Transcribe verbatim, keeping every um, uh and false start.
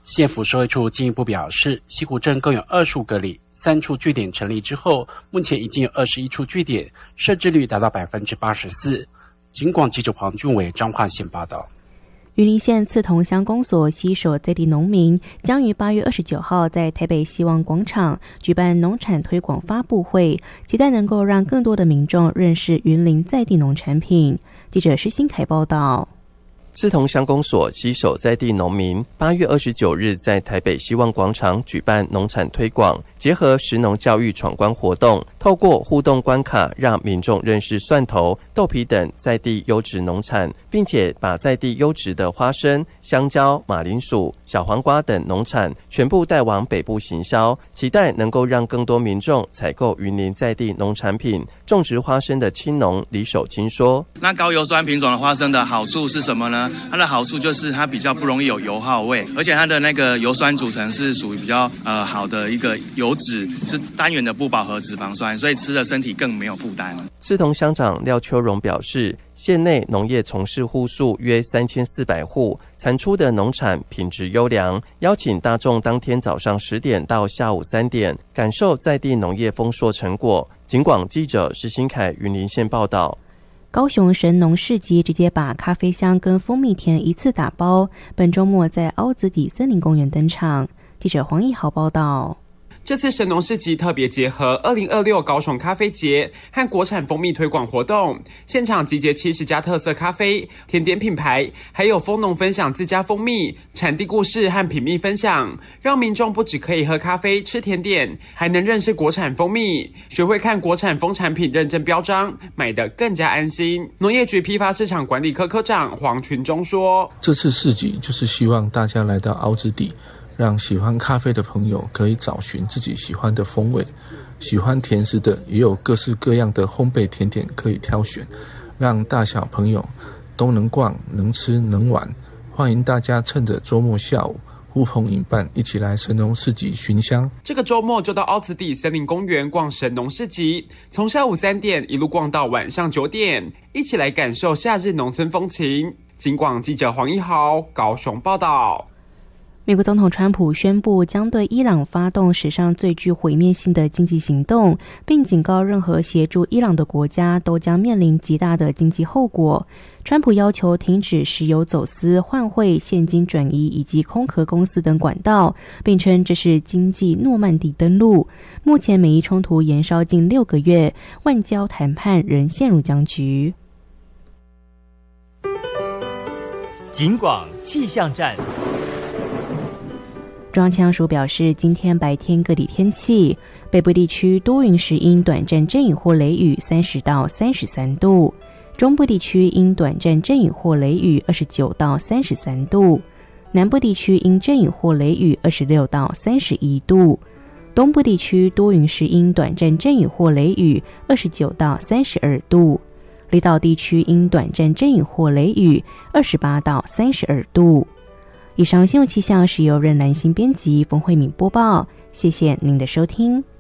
县府社会处进一步表示，溪谷镇共有二十五个里，三处据点成立之后，目前已经有二十一处据点，设置率达到 百分之八十四。 警广记者黄俊伟彰化县报道。 云林县刺桐乡公所携手在地农民，将于八月二十九号在台北希望广场举办农产推广发布会，期待能够让更多的民众认识云林在地农产品。记者施新凯报道。 刺桐乡公所携手在地农民，八月二十九日在台北希望广场举办农产推广，结合食农教育闯关活动，透过互动关卡，让民众认识蒜头、豆皮等在地优质农产，并且把在地优质的花生、香蕉、马铃薯、小黄瓜等农产全部带往北部行销，期待能够让更多民众采购云林在地农产品。种植花生的青农李守清说：“ 那高油酸品种的花生的好处是什么呢？它的好处就是它比较不容易有油耗味，而且它的那个油酸组成是属于比较呃好的一个油脂，是单元的不饱和脂肪酸，所以吃的身体更没有负担。” 刺桐乡长廖秋荣表示，县内农业从事户数约三千四百户，产出的农产品质优良，邀请大众当天早上十点到下午三点，感受在地农业丰硕成果。警广记者施新凯云林县报道。 高雄神农市集直接把咖啡香跟蜂蜜甜一次打包，本周末在凹子底森林公园登场。记者黄义豪报道。 这次神农市集特别结合二零二六高雄咖啡节和国产蜂蜜推广活动，现场集结七十家特色咖啡、甜点品牌，还有蜂农分享自家蜂蜜、产地故事和品蜜分享，让民众不只可以喝咖啡、吃甜点，还能认识国产蜂蜜，学会看国产蜂产品认证标章，买得更加安心。农业局批发市场管理科科长黄群忠说：“ 这次市集就是希望大家来到凹子底，让喜欢咖啡的朋友可以找寻自己喜欢的风味，喜欢甜食的也有各式各样的烘焙甜点可以挑选，让大小朋友都能逛、能吃、能玩。欢迎大家趁着周末下午呼朋引伴，一起来神农市集寻香。 这个周末就到凹子底森林公园逛神农市集，从下午三点一路逛到晚上九点，一起来感受夏日农村风情。”警广记者黄一豪高雄报道。 美国总统川普宣布将对伊朗发动史上最具毁灭性的经济行动，并警告任何协助伊朗的国家都将面临极大的经济后果。川普要求停止石油走私、换汇、现金转移以及空壳公司等管道，并称这是经济诺曼底登陆。目前美伊冲突延烧近六个月，外交谈判仍陷入僵局。 警广气象站。 中央气象署表示，今天白天各地天气，北部地区多云时阴短暂阵雨或雷雨，三十到三十三度；中部地区阴短暂阵雨或雷雨，二十九到三十三度；南部地区阴阵雨或雷雨，二十六到三十一度；东部地区多云时阴短暂阵雨或雷雨，二十九到三十二度；离岛地区阴短暂阵雨或雷雨，二十八到三十二度。以上新闻气象是由任兰心编辑，冯慧敏播报，谢谢您的收听。